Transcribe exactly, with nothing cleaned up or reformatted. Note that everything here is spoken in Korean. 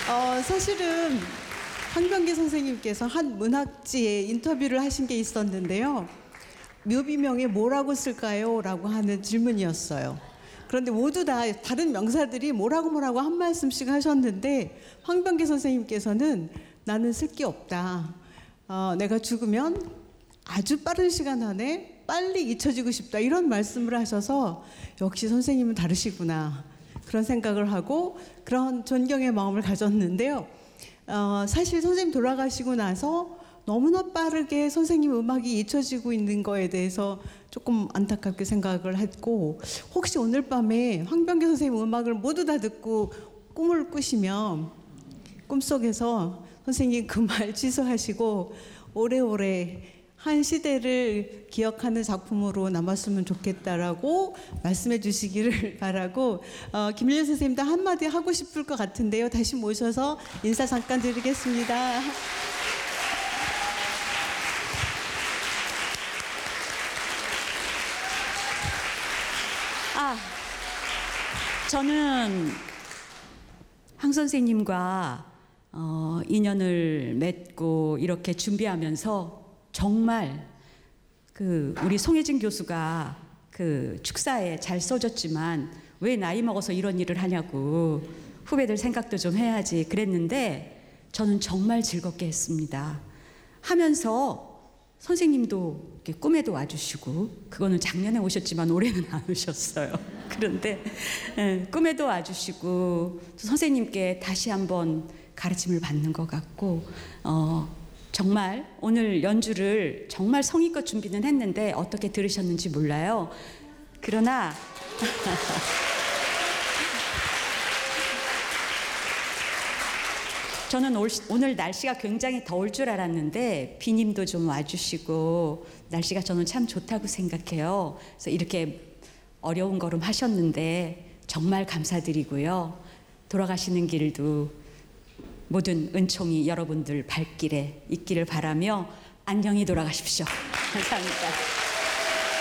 어, 사실은 황병기 선생님께서 한 문학지에 인터뷰를 하신 게 있었는데요. 묘비명에 뭐라고 쓸까요? 라고 하는 질문이었어요. 그런데 모두 다 다른 명사들이 뭐라고 뭐라고 한 말씀씩 하셨는데 황병기 선생님께서는 나는 쓸 게 없다. 어, 내가 죽으면 아주 빠른 시간 안에 빨리 잊혀지고 싶다. 이런 말씀을 하셔서 역시 선생님은 다르시구나. 그런 생각을 하고 그런 존경의 마음을 가졌는데요. 어, 사실 선생님 돌아가시고 나서 너무나 빠르게 선생님 음악이 잊혀지고 있는 거에 대해서 조금 안타깝게 생각을 했고, 혹시 오늘 밤에 황병기 선생님 음악을 모두 다 듣고 꿈을 꾸시면 꿈속에서 선생님 그 말 취소하시고 오래오래 한 시대를 기억하는 작품으로 남았으면 좋겠다라고 말씀해 주시기를 바라고, 어, 김일년 선생님도 한마디 하고 싶을 것 같은데요. 다시 모셔서 인사 잠깐 드리겠습니다. 아, 저는 황 선생님과 어, 인연을 맺고 이렇게 준비하면서 정말 그 우리 송혜진 교수가 그 축사에 잘 써줬지만 왜 나이 먹어서 이런 일을 하냐고 후배들 생각도 좀 해야지 그랬는데 저는 정말 즐겁게 했습니다. 하면서 선생님도 이렇게 꿈에도 와주시고, 그거는 작년에 오셨지만 올해는 안 오셨어요. 그런데 예, 꿈에도 와주시고 또 선생님께 다시 한번 가르침을 받는 것 같고, 어, 정말 오늘 연주를 정말 성의껏 준비는 했는데 어떻게 들으셨는지 몰라요. 그러나 저는 올, 오늘 날씨가 굉장히 더울 줄 알았는데 비님도 좀 와주시고 날씨가 저는 참 좋다고 생각해요. 그래서 이렇게 어려운 걸음 하셨는데 정말 감사드리고요. 돌아가시는 길도 모든 은총이 여러분들 발길에 있기를 바라며 안녕히 돌아가십시오. 감사합니다.